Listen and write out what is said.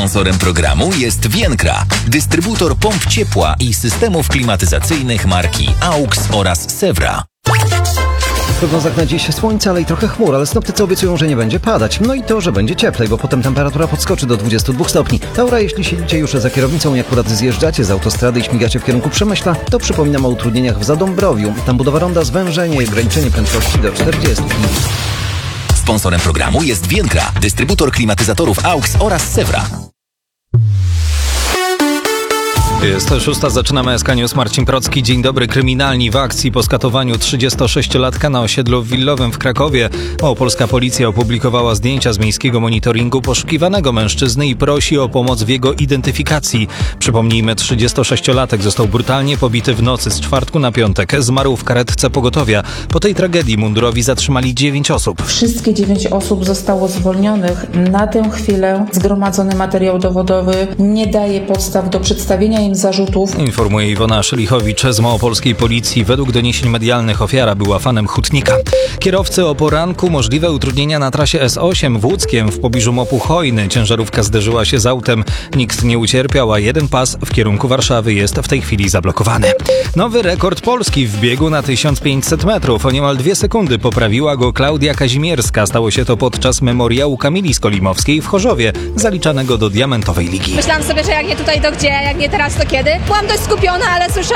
Sponsorem programu jest Vienkra, dystrybutor pomp ciepła i systemów klimatyzacyjnych marki AUX oraz Sewra. W prognozach na dziś słońce, ale i trochę chmur, ale synoptycy obiecują, że nie będzie padać. No i to, że będzie cieplej, bo potem temperatura podskoczy do 22 stopni. Taura, jeśli siedzicie już za kierownicą i akurat zjeżdżacie z autostrady i śmigacie w kierunku Przemyśla, to przypominam o utrudnieniach w Zadąbrowiu. Tam budowa ronda, zwężenie i ograniczenie prędkości do 40. Sponsorem programu jest Vienkra, dystrybutor klimatyzatorów AUX oraz Sewra. Jest 6, zaczynamy SK News. Marcin Procki. Dzień dobry. Kryminalni w akcji po skatowaniu 36-latka na osiedlu Willowym w Krakowie. Polska policja opublikowała zdjęcia z miejskiego monitoringu poszukiwanego mężczyzny i prosi o pomoc w jego identyfikacji. Przypomnijmy, 36-latek został brutalnie pobity w nocy z czwartku na piątek. Zmarł w karetce pogotowia. Po tej tragedii mundurowi zatrzymali 9 osób. Wszystkie 9 osób zostało zwolnionych. Na tę chwilę zgromadzony materiał dowodowy nie daje podstaw do przedstawienia im zarzutów. Informuje Iwona Szylichowicz z małopolskiej policji. Według doniesień medialnych ofiara była fanem hutnika. Kierowcy o poranku możliwe utrudnienia na trasie S8 w Łódzkiem w pobliżu Mopu Hojny. Ciężarówka zderzyła się z autem. Nikt nie ucierpiał, a jeden pas w kierunku Warszawy jest w tej chwili zablokowany. Nowy rekord Polski w biegu na 1500 metrów. O niemal 2 sekundy poprawiła go Klaudia Kazimierska. Stało się to podczas memoriału Kamili Skolimowskiej w Chorzowie, zaliczanego do diamentowej ligi. Myślałam sobie, że jak nie tutaj, to gdzie, jak nie teraz, to kiedy. Byłam dość skupiona, ale słyszałam